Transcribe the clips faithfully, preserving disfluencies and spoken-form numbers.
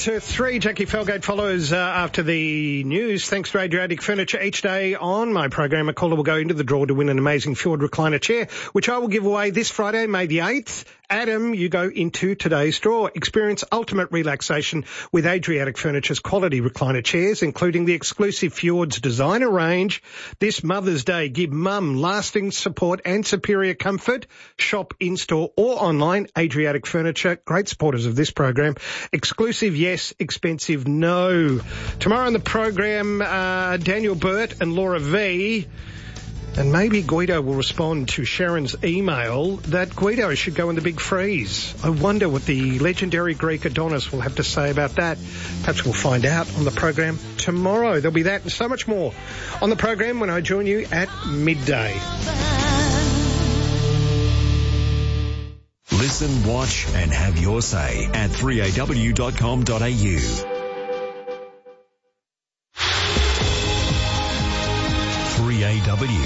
to three. Jackie Felgate follows uh, after the news. Thanks to Adriatic Furniture. Each day on my program, a caller will go into the draw to win an amazing Fjord recliner chair, which I will give away this Friday, May the eighth. Adam, you go into today's draw. Experience ultimate relaxation with Adriatic Furniture's quality recliner chairs, including the exclusive Fjord's designer range. This Mother's Day, give mum lasting support and superior comfort. Shop in-store or online. Adriatic Furniture, great supporters of this program. Exclusive, yes. Expensive, no. Tomorrow on the program, uh, Daniel Burt and Laura V. And maybe Guido will respond to Sharon's email that Guido should go in the big freeze. I wonder what the legendary Greek Adonis will have to say about that. Perhaps we'll find out on the program tomorrow. There'll be that and so much more on the program when I join you at midday. Listen, watch and have your say at three A W dot com dot A U. three A W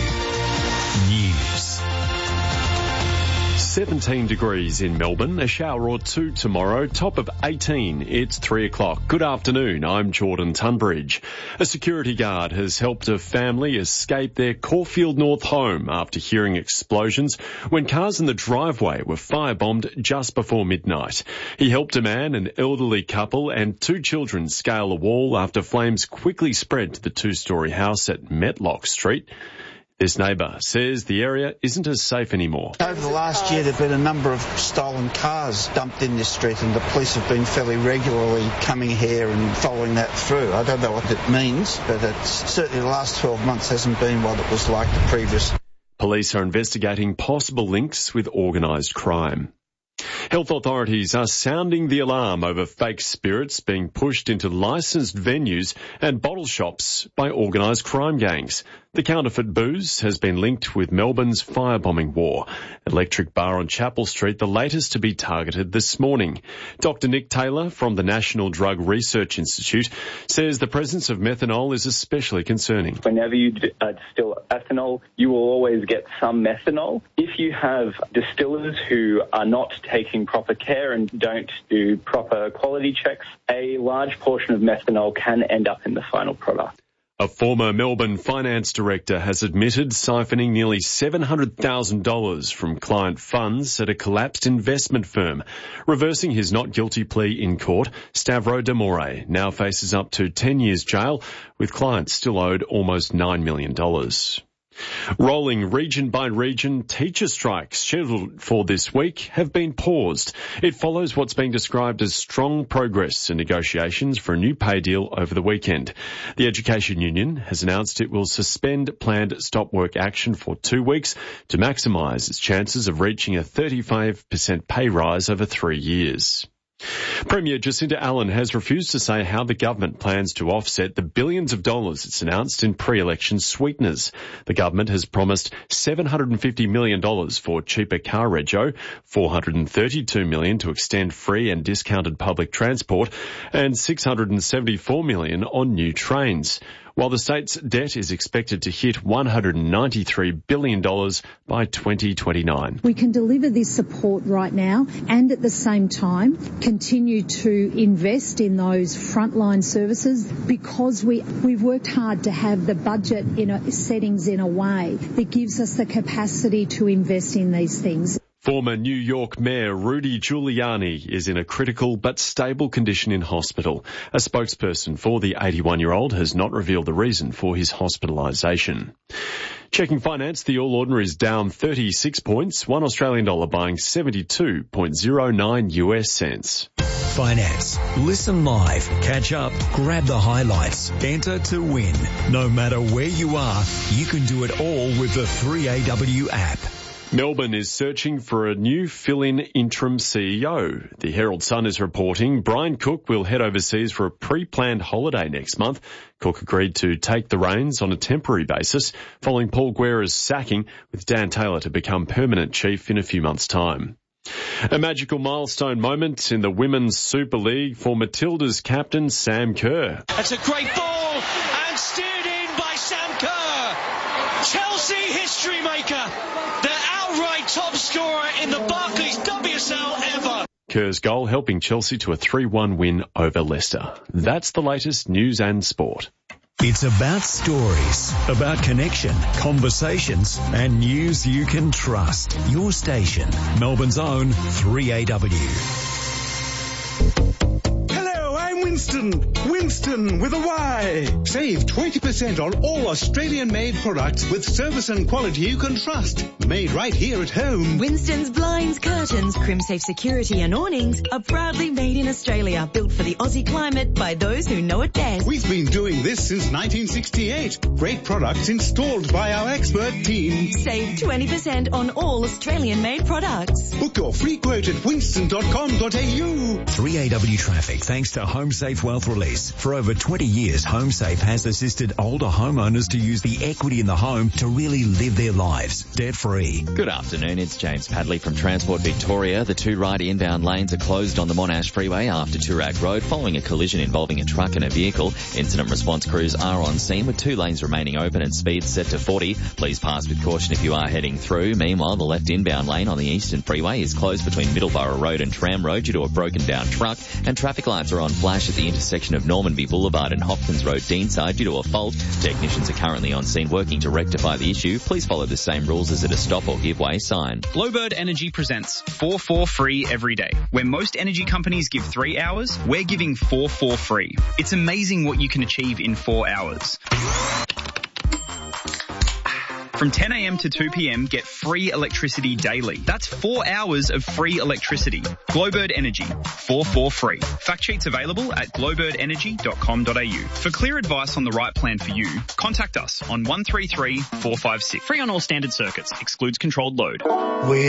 News. seventeen degrees in Melbourne, a shower or two tomorrow, top of eighteen. It's three o'clock. Good afternoon, I'm Jordan Tunbridge. A security guard has helped a family escape their Caulfield North home after hearing explosions when cars in the driveway were firebombed just before midnight. He helped a man, an elderly couple and two children scale a wall after flames quickly spread to the two-storey house at Metlock Street. This neighbour says the area isn't as safe anymore. Over the last year, there have been a number of stolen cars dumped in this street, and the police have been fairly regularly coming here and following that through. I don't know what it means, but it's certainly the last twelve months hasn't been what it was like the previous. Police are investigating possible links with organised crime. Health authorities are sounding the alarm over fake spirits being pushed into licensed venues and bottle shops by organised crime gangs. The counterfeit booze has been linked with Melbourne's firebombing war. Electric Bar on Chapel Street, the latest to be targeted this morning. Doctor Nick Taylor from the National Drug Research Institute says the presence of methanol is especially concerning. Whenever you uh, distill ethanol, you will always get some methanol. If you have distillers who are not taking proper care and don't do proper quality checks, a large portion of methanol can end up in the final product. A former Melbourne finance director has admitted siphoning nearly seven hundred thousand dollars from client funds at a collapsed investment firm. Reversing his not guilty plea in court, Stavro Demore now faces up to ten years jail, with clients still owed almost nine million dollars. Rolling region-by-region teacher strikes scheduled for this week have been paused. It follows what's being described as strong progress in negotiations for a new pay deal over the weekend. The Education Union has announced it will suspend planned stop-work action for two weeks to maximise its chances of reaching a thirty-five percent pay rise over three years. Premier Jacinta Allen has refused to say how the government plans to offset the billions of dollars it's announced in pre-election sweeteners. The government has promised seven hundred fifty million dollars for cheaper car rego, four hundred thirty-two million dollars to extend free and discounted public transport, and six hundred seventy-four million dollars on new trains, while the state's debt is expected to hit one hundred ninety-three billion dollars by twenty twenty-nine. We can deliver this support right now and at the same time continue to invest in those frontline services because we, we've worked hard to have the budget in a, settings in a way that gives us the capacity to invest in these things. Former New York Mayor Rudy Giuliani is in a critical but stable condition in hospital. A spokesperson for the eighty-one-year-old has not revealed the reason for his hospitalisation. Checking finance, the All Ordinary is down thirty-six points, one Australian dollar buying seventy-two point oh nine U S cents. Finance. Listen live, catch up, grab the highlights, enter to win. No matter where you are, you can do it all with the three A W app. Melbourne is searching for a new fill-in interim C E O. The Herald Sun is reporting Brian Cook will head overseas for a pre-planned holiday next month. Cook agreed to take the reins on a temporary basis following Paul Guerra's sacking, with Dan Taylor to become permanent chief in a few months' time. A magical milestone moment in the Women's Super League for Matilda's captain Sam Kerr. That's a great ball and steered in by Sam Kerr. Chelsea history maker. The outright top scorer in the Barclays W S L ever. Kerr's goal helping Chelsea to a three one win over Leicester. That's the latest news and sport. It's about stories, about connection, conversations, and news you can trust. Your station, Melbourne's own three A W. Hello, I'm Winston. Winston with a Y. Save twenty percent on all Australian-made products with service and quality you can trust. Made right here at home. Winston's blinds, curtains, crim-safe security and awnings are proudly made in Australia, built for the Aussie climate by those who know it best. We've been doing this since nineteen sixty-eight. Great products installed by our expert team. Save twenty percent on all Australian-made products. Book your free quote at winston dot com dot a u. three A W traffic thanks to HomeSafe Wealth Release. For over twenty years, HomeSafe has assisted older homeowners to use the equity in the home to really live their lives debt-free. Good afternoon, it's James Padley from Transport Victoria. The two right inbound lanes are closed on the Monash Freeway after Toorak Road following a collision involving a truck and a vehicle. Incident response crews are on scene with two lanes remaining open and speeds set to forty. Please pass with caution if you are heading through. Meanwhile, the left inbound lane on the Eastern Freeway is closed between Middleborough Road and Tram Road due to a broken down truck, and traffic lights are on flash at the intersection of Normanby Boulevard and Hopkins Road Deanside due to a fault. Technicians are currently on scene working to rectify the issue. Please follow the same rules as at a stop or give way sign. Glowbird Energy presents four four free every day. Where most energy companies give three hours, we're giving four four free. It's amazing what you can achieve in four hours. From ten a.m. to two p.m, get free electricity daily. That's four hours of free electricity. Glowbird Energy, four four free. Fact sheets available at glowbird energy dot com dot a u. For clear advice on the right plan for you, contact us on one three three four five six. Free on all standard circuits. Excludes controlled load. We're